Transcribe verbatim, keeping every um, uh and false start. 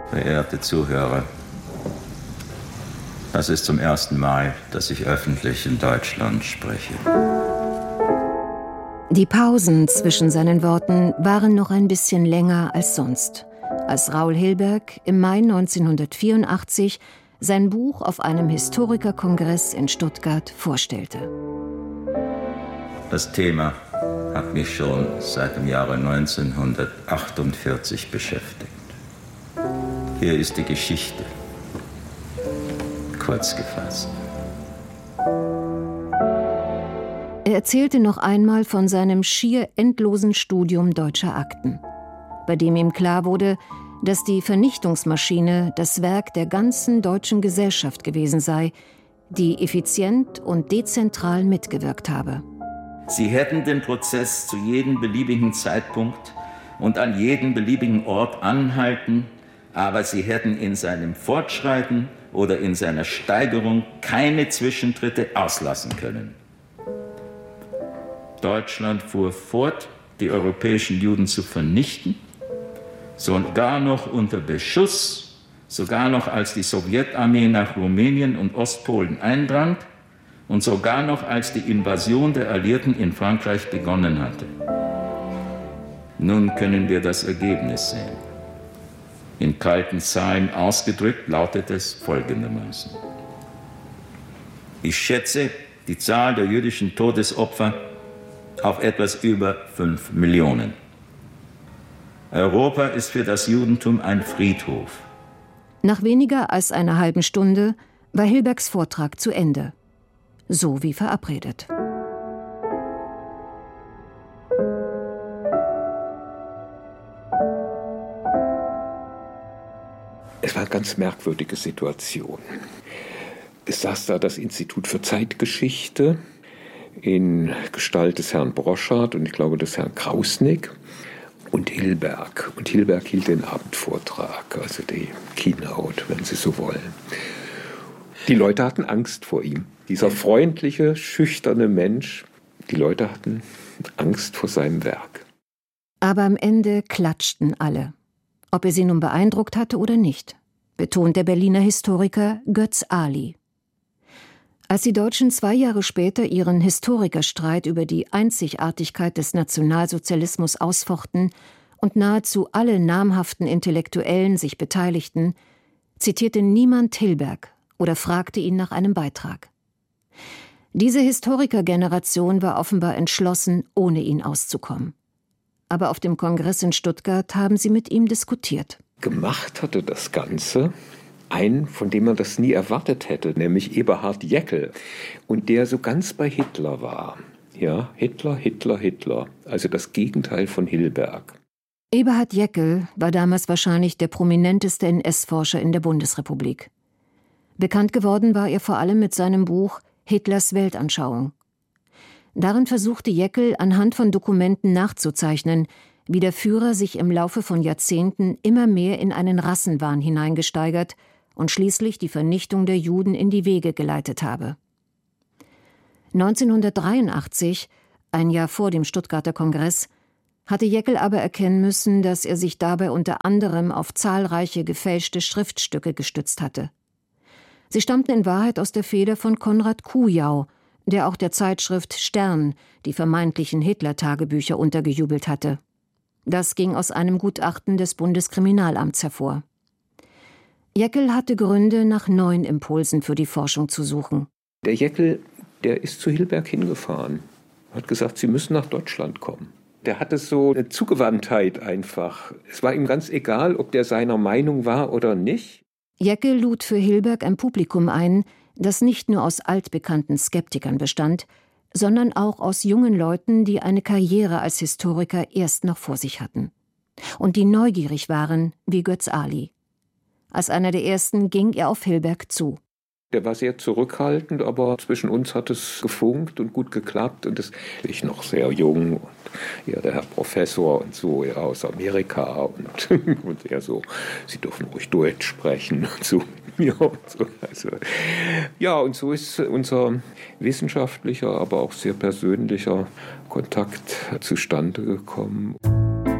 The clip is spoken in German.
Verehrte Zuhörer, das ist zum ersten Mal, dass ich öffentlich in Deutschland spreche. Die Pausen zwischen seinen Worten waren noch ein bisschen länger als sonst, als Raoul Hilberg im Mai neunzehnhundertvierundachtzig sein Buch auf einem Historikerkongress in Stuttgart vorstellte. Das Thema hat mich schon seit dem Jahre neunzehnhundertachtundvierzig beschäftigt. Hier ist die Geschichte, kurz gefasst. Er erzählte noch einmal von seinem schier endlosen Studium deutscher Akten, bei dem ihm klar wurde, dass die Vernichtungsmaschine das Werk der ganzen deutschen Gesellschaft gewesen sei, die effizient und dezentral mitgewirkt habe. Sie hätten den Prozess zu jedem beliebigen Zeitpunkt und an jedem beliebigen Ort anhalten, aber sie hätten in seinem Fortschreiten oder in seiner Steigerung keine Zwischentritte auslassen können. Deutschland fuhr fort, die europäischen Juden zu vernichten, sogar noch unter Beschuss, sogar noch als die Sowjetarmee nach Rumänien und Ostpolen eindrang und sogar noch als die Invasion der Alliierten in Frankreich begonnen hatte. Nun können wir das Ergebnis sehen. In kalten Zahlen ausgedrückt lautet es folgendermaßen. Ich schätze die Zahl der jüdischen Todesopfer auf etwas über fünf Millionen. Europa ist für das Judentum ein Friedhof. Nach weniger als einer halben Stunde war Hilbergs Vortrag zu Ende. So wie verabredet. Es war eine ganz merkwürdige Situation. Es saß da das Institut für Zeitgeschichte in Gestalt des Herrn Broschardt und ich glaube des Herrn Krausnick und Hilberg. Und Hilberg hielt den Abendvortrag, also die Keynote, wenn Sie so wollen. Die Leute hatten Angst vor ihm. Dieser freundliche, schüchterne Mensch, die Leute hatten Angst vor seinem Werk. Aber am Ende klatschten alle. Ob er sie nun beeindruckt hatte oder nicht, betont der Berliner Historiker Götz Ali. Als die Deutschen zwei Jahre später ihren Historikerstreit über die Einzigartigkeit des Nationalsozialismus ausfochten und nahezu alle namhaften Intellektuellen sich beteiligten, zitierte niemand Hilberg oder fragte ihn nach einem Beitrag. Diese Historikergeneration war offenbar entschlossen, ohne ihn auszukommen. Aber auf dem Kongress in Stuttgart haben sie mit ihm diskutiert. Gemacht hatte das Ganze ein, von dem man das nie erwartet hätte, nämlich Eberhard Jäckel. Und der so ganz bei Hitler war. Ja, Hitler, Hitler, Hitler. Also das Gegenteil von Hilberg. Eberhard Jäckel war damals wahrscheinlich der prominenteste N S-Forscher in der Bundesrepublik. Bekannt geworden war er vor allem mit seinem Buch Hitlers Weltanschauung. Darin versuchte Jäckel anhand von Dokumenten nachzuzeichnen, wie der Führer sich im Laufe von Jahrzehnten immer mehr in einen Rassenwahn hineingesteigert und schließlich die Vernichtung der Juden in die Wege geleitet habe. neunzehnhundertdreiundachtzig, ein Jahr vor dem Stuttgarter Kongress, hatte Jäckel aber erkennen müssen, dass er sich dabei unter anderem auf zahlreiche gefälschte Schriftstücke gestützt hatte. Sie stammten in Wahrheit aus der Feder von Konrad Kujau, der auch der Zeitschrift Stern die vermeintlichen Hitler-Tagebücher untergejubelt hatte. Das ging aus einem Gutachten des Bundeskriminalamts hervor. Jäckel hatte Gründe, nach neuen Impulsen für die Forschung zu suchen. Der Jäckel, der ist zu Hilberg hingefahren, hat gesagt, Sie müssen nach Deutschland kommen. Der hatte so eine Zugewandtheit einfach. Es war ihm ganz egal, ob der seiner Meinung war oder nicht. Jäckel lud für Hilberg ein Publikum ein, das nicht nur aus altbekannten Skeptikern bestand, sondern auch aus jungen Leuten, die eine Karriere als Historiker erst noch vor sich hatten. Und die neugierig waren, wie Götz Ali. Als einer der ersten ging er auf Hilberg zu. Der war sehr zurückhaltend, aber zwischen uns hat es gefunkt und gut geklappt. Und das, ich noch sehr jung und ja, der Herr Professor und so, ja, aus Amerika und, und er so, Sie dürfen ruhig Deutsch sprechen und so mit mir und so. Also, ja, und so ist unser wissenschaftlicher, aber auch sehr persönlicher Kontakt zustande gekommen.